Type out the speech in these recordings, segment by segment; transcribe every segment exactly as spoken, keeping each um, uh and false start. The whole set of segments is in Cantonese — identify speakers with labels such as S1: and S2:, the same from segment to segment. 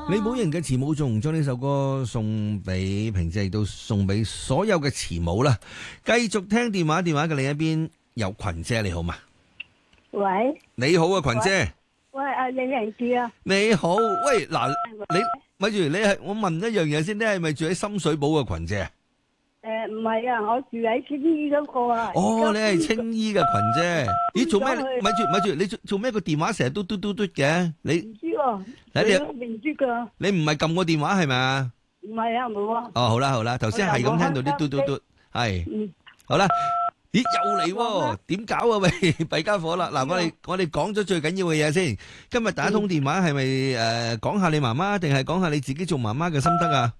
S1: 李寶瑩嘅慈母頌將呢首歌送俾平姐，亦都送俾所有嘅慈母啦。繼續聽電話，電話嘅另一邊有群姐，你好嘛？
S2: 喂，
S1: 你好啊，群姐。
S2: 喂，阿李人志啊，
S1: 你好。喂，嗱，你咪住，你係我問一樣嘢先，你係咪住喺深水埗嘅群姐？
S2: 誒，唔係啊，我住喺青衣嗰個啊。
S1: 哦，你係青衣嘅群姐。咦，做咩？咪住咪住，你做做咩個電話成日嘟嘟嘟嘟嘅？你
S2: 唔知喎，
S1: 你
S2: 你唔知噶？
S1: 你唔係撳個電話係咪啊？
S2: 唔係啊，冇啊。
S1: 哦，好啦好啦，頭先係咁聽到啲嘟嘟嘟，係。
S2: 嗯。
S1: 好啦。咦，又嚟喎？點搞啊？喂，弊家伙啦！嗱，我哋我哋講咗最緊要嘅嘢先。今日打通電話係咪誒講下你媽媽，定係講下你自己做媽媽嘅心得啊？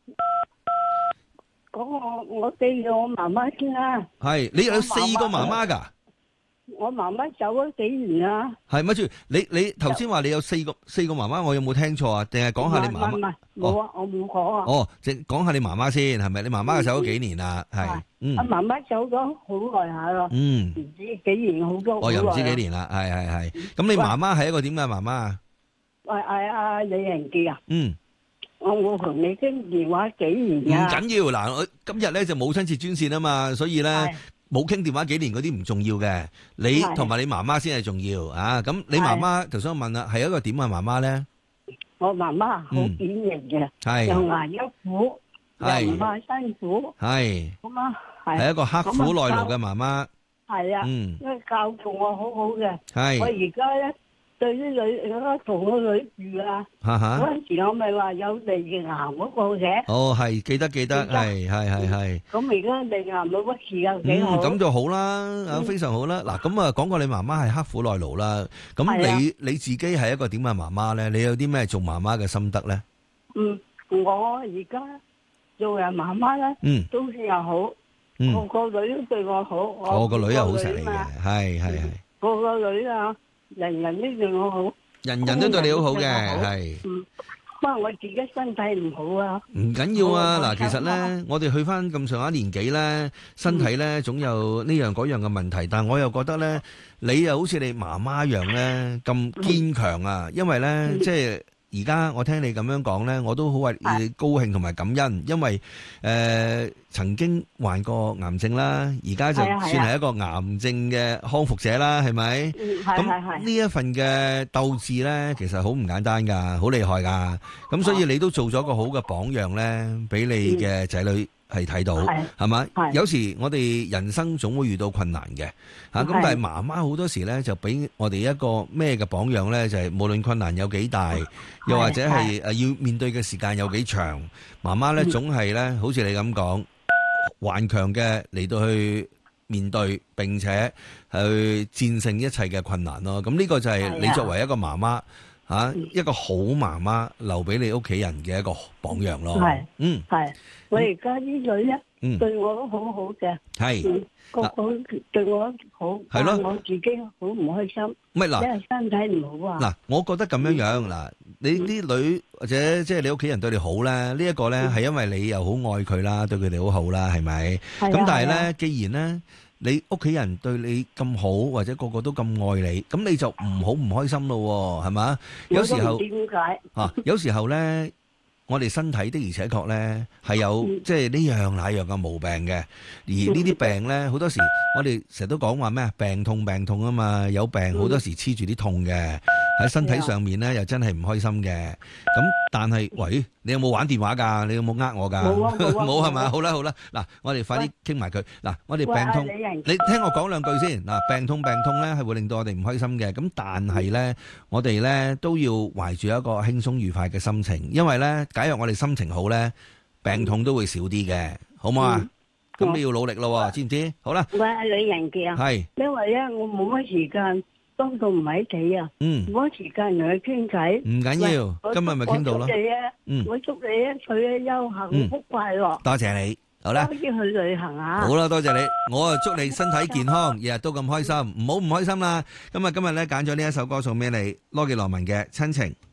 S2: 講我我記咗我媽媽先啦。
S1: 係，你有四個媽媽㗎？
S2: 我媽媽走咗幾年啦。
S1: 係咪住？你你頭先話你有四個四個媽媽，我有冇聽錯啊？定係講下你媽媽？
S2: 唔係唔係，冇啊，我冇講啊。
S1: 哦，淨講下你媽媽先，係咪？你媽媽走咗幾年啦？係，嗯。
S2: 阿媽媽走咗好耐下咯。嗯。唔知幾年好多。
S1: 我又唔知幾年啦，係係係。咁你媽媽係一個點嘅媽媽啊？
S2: 喂，係阿李仁傑啊。
S1: 嗯。
S2: 我我同你傾電話幾年啊？
S1: 唔緊要，嗱，我今日咧就母親節專線啊嘛，所以咧冇傾電話幾年嗰啲唔重要嘅，你同埋你媽媽先係重要啊！咁你媽媽頭先我問啦，係一個點嘅媽媽咧？
S2: 我媽媽好典型嘅，
S1: 係
S2: 又捱一苦，又唔怕辛苦，
S1: 係
S2: 咁啊，係
S1: 係一個刻苦耐勞嘅媽媽，
S2: 係啊，
S1: 嗯，
S2: 因為教導我好好嘅，
S1: 係
S2: 我而家咧。對啲女，我同個女住啊！嗰陣時我咪話有鼻癌嗰個嘅。哦，
S1: 係記得記得，係係係係。
S2: 咁而家鼻癌冇乜事啊，幾好。
S1: 咁就好啦，啊非常好啦。嗱，咁啊講過你媽媽係刻苦耐勞啦。咁你你自己係一個點嘅媽媽咧？你有啲咩做媽媽嘅心得咧？
S2: 嗯，我而家做人媽媽咧，嗯，都算又好，個個女都對我好。
S1: 我個女又好錫你嘅，係係係。
S2: 個個女啊！人人都對我好，
S1: 人人都對你好好嘅，係。
S2: 嗯，不過我自己身體唔好啊。
S1: 唔緊要啊，嗱，其實咧，我哋去翻咁上下年紀咧，身體咧總有呢樣嗰樣嘅問題，但係我又覺得咧，你又好似你媽媽一樣咧咁堅強啊，因為咧即係。而家我聽你咁樣講呢，我都好為你高興同埋感恩，因為誒、呃、曾經患過癌症啦，而家就算係一個癌症嘅康復者啦，係咪？咁呢一份嘅鬥志呢，其實好唔簡單㗎，好厲害㗎。咁所以你都做咗個好嘅榜樣呢，俾你嘅仔女係睇到，係嘛？有時我哋人生總會遇到困難嘅，嚇咁，但係媽媽好多時咧就俾我哋一個咩嘅榜樣咧，就係無論困難有幾大，又或者係誒要面對嘅時間有幾長，媽媽咧總係咧好似你咁講，頑強嘅嚟到去面對並且去戰勝一切嘅困難咯。咁呢個就係你作為一個媽媽。吓，一個好媽媽留俾你屋企人嘅一個榜樣咯。係，嗯，係。我而家啲女咧，嗯，對我都好好嘅。係，個個對我好。係咯，我自己好唔開心。唔係嗱，因為身體唔好啊。嗱，我覺得咁樣樣嗱，你啲女或者即係你屋企人對你好咧，呢一個咧係因為你又好愛佢啦，對佢哋好好啦，係咪？係。咁但係咧，既然咧。你屋企人對你咁好，或者個個都咁愛你，咁你就唔好唔開心咯，係嘛？有時候點解啊？有時候咧，我哋身體的而且確咧係有即係呢樣那樣嘅毛病嘅，而呢啲病咧好多時我哋成日都講話咩啊？病痛病痛啊嘛，有病好多時黐住啲痛嘅。喺身體上面咧，又真係唔開心嘅。咁但係，喂，你有冇玩電話㗎？你有冇呃我㗎？冇啊，冇係嘛？好啦好啦，嗱，我哋快啲傾埋佢。嗱，我哋病痛，你聽我講兩句先。嗱，病痛病痛咧係會令到我哋唔開心嘅。咁但係咧，我哋咧都要懷住一個輕鬆愉快嘅心情，因為咧，假如我哋心情好咧，病痛都會少啲嘅，好唔好啊？咁你要努力咯，知唔知？好啦。喂，女人嘅啊。係。因為咧，我冇乜時間。當到唔喺企啊，嗯，冇時間同佢傾偈，唔緊要，今日咪傾到咯。我祝你啊，嗯，我祝你啊，退咗休幸福快樂。多謝你，好啦，多啲去旅行啊。好啦，多謝你，我啊祝你身體健康，日日都咁開心，唔好唔開心啦。咁啊，今日咧揀咗呢一首歌送俾你，羅傑羅文嘅《親情》。